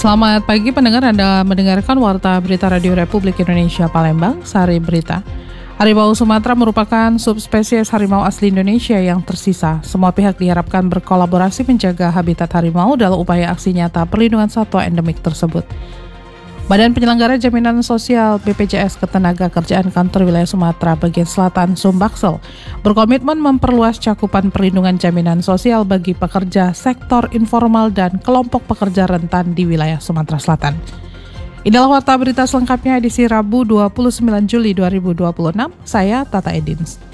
Selamat pagi pendengar, Anda mendengarkan Warta Berita Radio Republik Indonesia Palembang, Sari Berita. Harimau Sumatera merupakan subspesies harimau asli Indonesia yang tersisa. Semua pihak diharapkan berkolaborasi menjaga habitat harimau dalam upaya aksi nyata perlindungan satwa endemik tersebut. Badan Penyelenggara Jaminan Sosial BPJS Ketenagakerjaan Kantor Wilayah Sumatera Bagian Selatan Sumbaksel berkomitmen memperluas cakupan perlindungan jaminan sosial bagi pekerja sektor informal dan kelompok pekerja rentan di wilayah Sumatera Selatan. Inilah Warta Berita selengkapnya edisi Rabu 29 Juli 2026. Saya Tata Edins.